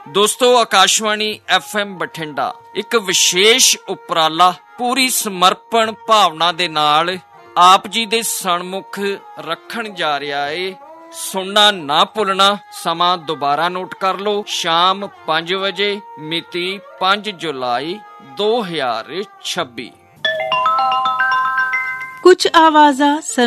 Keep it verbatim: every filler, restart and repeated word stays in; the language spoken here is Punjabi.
ਦੋਸਤੋ, ਆਕਾਸ਼ਵਾਣੀ ਐਫ ਐਮ ਬਠਿੰਡਾ ਇੱਕ ਵਿਸ਼ੇਸ਼ ਉਪਰਾਲਾ ਪੂਰੀ ਸਮਰਪਣ ਭਾਵਨਾ ਦੇ ਨਾਲ ਆਪ ਜੀ ਦੇ ਸਨਮੁਖ ਰੱਖਣ ਜਾ ਰਿਹਾ ਏ। ਸੁਣਨਾ ਨਾ ਭੁੱਲਣਾ। ਸਮਾਂ ਦੁਬਾਰਾ ਨੋਟ ਕਰ ਲਓ, ਸ਼ਾਮ ਪੰਜ ਵਜੇ, ਮਿਤੀ ਪੰਜ ਜੁਲਾਈ ਦੋ ਹਜ਼ਾਰ ਛੱਬੀ। ਕੁਝ ਆਵਾਜ਼ਾਂ